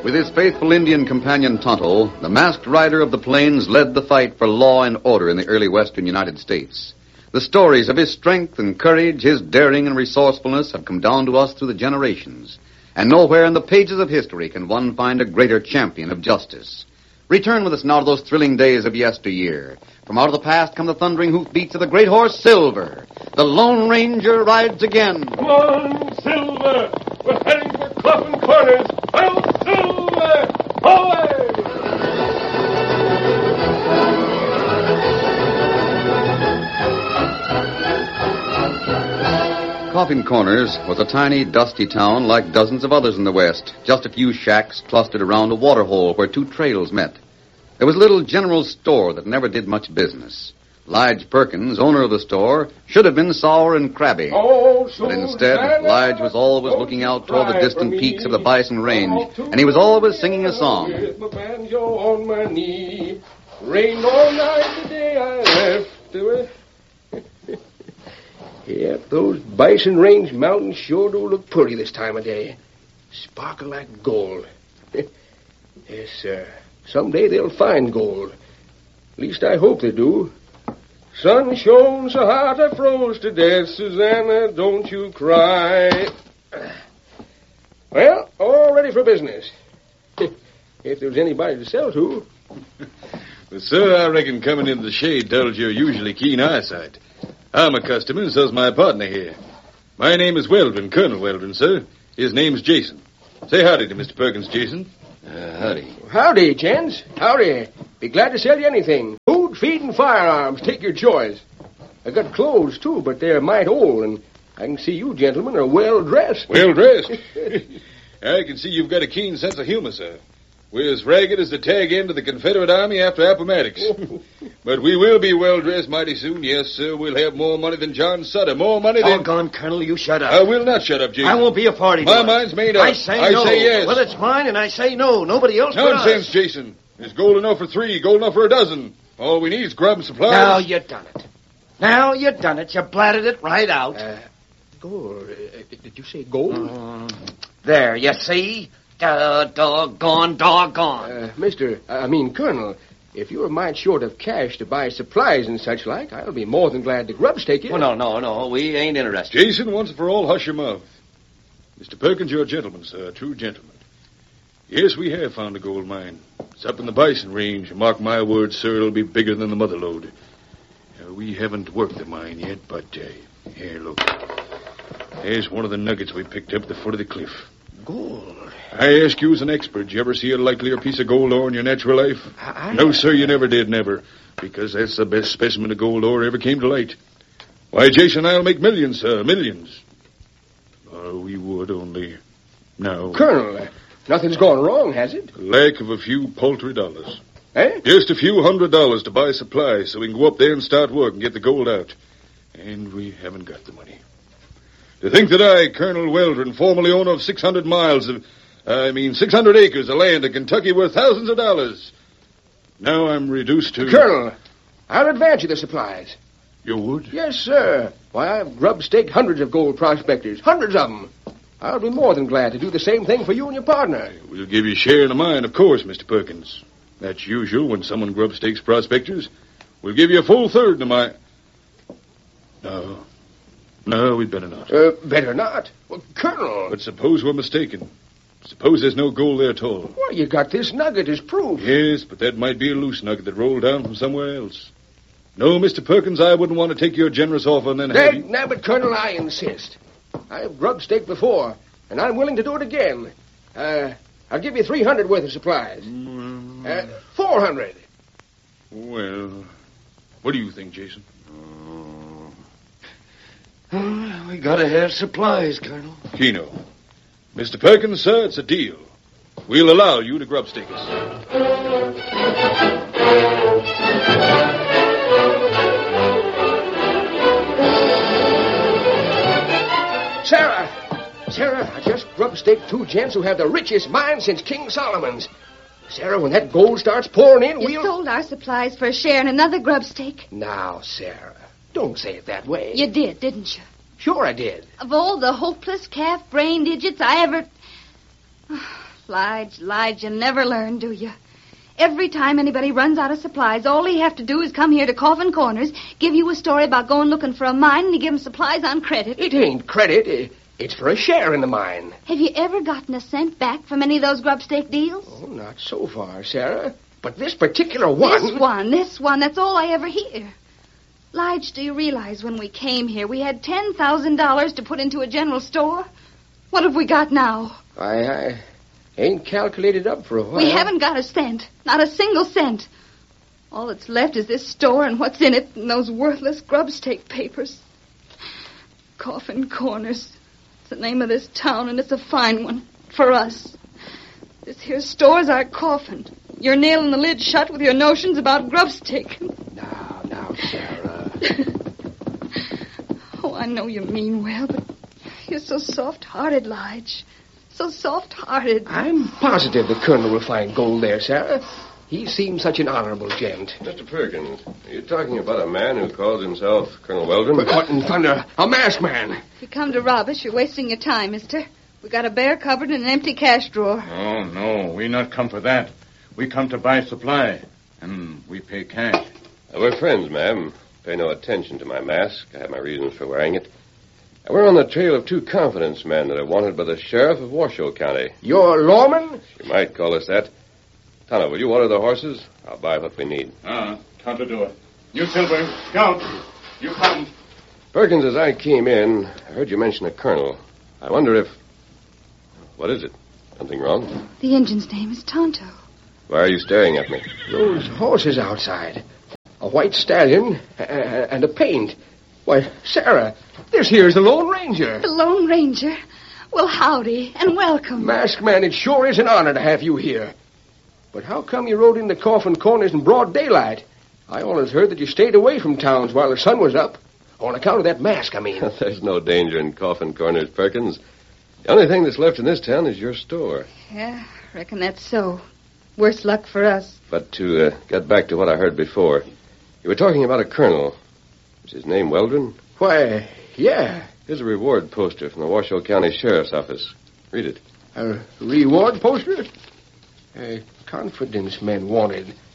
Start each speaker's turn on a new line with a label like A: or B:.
A: With his faithful Indian companion Tonto, the masked rider of the plains led the fight for law and order in the early western United States. The stories of his strength and courage, his daring and resourcefulness have come down to us through the generations. And nowhere in the pages of history can one find a greater champion of justice. Return with us now to those thrilling days of yesteryear. From out of the past come the thundering hoofbeats of the great horse Silver. The Lone Ranger rides again.
B: Come on, Silver! We're heading for Coffin Corners! Well, Silver! Away!
A: Coffin Corners was a tiny, dusty town like dozens of others in the West. Just a few shacks clustered around a waterhole where two trails met. There was a little general store that never did much business. Lige Perkins, owner of the store, should have been sour and crabby. But instead, Lige was always looking out toward the distant peaks of the Bison Range, and he was always singing a song.
B: With my banjo on my knee, rained all night the day I left. Yep, those Bison Range mountains sure do look pretty this time of day. Sparkle like gold. Yes, sir. Someday they'll find gold. At least I hope they do. Sun shone so hot I froze to death, Susanna, don't you cry. Well, all ready for business. If there's anybody to sell to.
C: Well, sir, I reckon coming into the shade tells your usually keen eyesight. I'm a customer, and so's my partner here. My name is Weldon, Colonel Weldon, sir. His name's Jason. Say howdy to Mr. Perkins, Jason.
A: Howdy.
B: Howdy, gents. Howdy. Be glad to sell you anything. Food, feed, and firearms. Take your choice. I got clothes, too, but they're mighty old, and I can see you gentlemen are well-dressed.
C: Well-dressed? I can see you've got a keen sense of humor, sir. We're as ragged as the tag end of the Confederate Army after Appomattox. But we will be well-dressed mighty soon. Yes, sir, we'll have more money than John Sutter. More money than...
D: Doggone, Colonel, you shut up.
C: I will not shut up, Jason.
D: I won't be a party to
C: My
D: it.
C: mind's made up.
D: I say no.
C: I say yes.
D: Well, it's mine, and I say no. Nobody else but us.
C: Nonsense, Jason. There's gold enough for 3, gold enough for a dozen. All we need is grub and supplies.
D: Now you done it. Now you done it. You blatted it right out.
B: Gold. Did you say gold?
D: There, you see? Doggone.
B: Colonel, if you're a mite short of cash to buy supplies and such like, I'll be more than glad to grubstake you.
D: Oh, no. We ain't interested.
C: Jason, once and for all, hush your mouth. Mr. Perkins, you're a gentleman, sir, a true gentleman. Yes, we have found a gold mine. It's up in the Bison Range. Mark my words, sir, it'll be bigger than the Mother Lode. We haven't worked the mine yet, but, here, look. There's one of the nuggets we picked up at the foot of the cliff.
D: Gold.
C: I ask you as an expert, did you ever see a likelier piece of gold ore in your natural life? No, sir, you never did, never. Because that's the best specimen of gold ore ever came to light. Why, Jason, I'll make millions, sir, millions. Oh, we would only... No.
B: Colonel, nothing's gone wrong, has it?
C: Lack of a few paltry dollars.
B: Eh?
C: Just a few $100s to buy supplies so we can go up there and start work and get the gold out. And we haven't got the money. To think that I, Colonel Weldon, formerly owner of 600 acres of land in Kentucky worth thousands of dollars. Now I'm reduced to...
B: Colonel, I'll advance you the supplies.
C: You would?
B: Yes, sir. Why, I've grub-staked hundreds of gold prospectors. Hundreds of them. I'll be more than glad to do the same thing for you and your partner.
C: We'll give you a share in the mine, of course, Mr. Perkins. That's usual when someone grub-stakes prospectors. We'll give you a full third in the mine. No, we'd better not.
B: Better not? Well, Colonel...
C: But suppose we're mistaken. Suppose there's no gold there at all.
B: Well, you got this nugget as proof.
C: Yes, but that might be a loose nugget that rolled down from somewhere else. No, Mr. Perkins, I wouldn't want to take your generous offer and then have you...
B: Nabbit, Colonel, I insist. I've grub-staked before, and I'm willing to do it again. I'll give you 300 worth of supplies. 400.
C: Well, what do you think, Jason?
D: We gotta have supplies, Colonel.
C: Keno. Mr. Perkins, sir, it's a deal. We'll allow you to grub-stake us.
B: Sarah, I just grub-staked 2 gents who have the richest mine since King Solomon's. Sarah, when that gold starts pouring in,
E: You sold our supplies for a share in another grubstake.
B: Now, Sarah, don't say it that way.
E: You did, didn't you?
B: Sure I did.
E: Of all the hopeless calf-brained idiots I ever... Lige, you never learn, do you? Every time anybody runs out of supplies, all they have to do is come here to Coffin Corners, give you a story about going looking for a mine, and you give them supplies on credit.
B: It ain't credit. It's for a share in the mine.
E: Have you ever gotten a cent back from any of those grubstake deals?
B: Oh, not so far, Sarah. But this particular one...
E: This one, that's all I ever hear. Lige, do you realize when we came here, we had $10,000 to put into a general store? What have we got now?
B: I ain't calculated up for a while.
E: We haven't got a cent. Not a single cent. All that's left is this store and what's in it and those worthless grubstake papers. Coffin Corners. It's the name of this town, and it's a fine one. For us. This here store's our coffin. You're nailing the lid shut with your notions about grubstake.
B: Now, Sarah.
E: Oh, I know you mean well, but you're so soft-hearted, Lige. So soft-hearted.
B: I'm positive the Colonel will find gold there, Sarah. He seems such an honorable gent.
F: Mr. Perkins, are you talking about a man who calls himself Colonel Weldon?
B: But what in thunder? A masked man.
E: If you come to rob us, you're wasting your time, mister. We got a bare cupboard and an empty cash drawer.
G: Oh, no, we not come for that. We come to buy supply, and we pay cash.
F: We're friends, ma'am. Pay no attention to my mask. I have my reasons for wearing it. We're on the trail of two confidence men that are wanted by the sheriff of Washoe County.
B: You're lawman?
F: You might call us that. Tonto, will you water the horses? I'll buy what we need.
G: Tonto do it. You, Silver, Scout, you come.
F: Perkins, as I came in, I heard you mention a colonel. I wonder if... What is it? Something wrong?
E: The engine's name is Tonto.
F: Why are you staring at me?
B: Those horses outside. A white stallion and a paint. Why, Sarah, this here's the Lone Ranger.
E: The Lone Ranger? Well, howdy, and welcome.
B: Masked man, it sure is an honor to have you here. But how come you rode into Coffin Corners in broad daylight? I always heard that you stayed away from towns while the sun was up. On account of that mask, I mean.
F: There's no danger in Coffin Corners, Perkins. The only thing that's left in this town is your store.
E: Yeah, reckon that's so. Worse luck for us.
F: But to get back to what I heard before, you were talking about a colonel. Is his name Weldon?
B: Why, yeah.
F: Here's a reward poster from the Washoe County Sheriff's Office. Read it.
B: A reward poster? Confidence men wanted.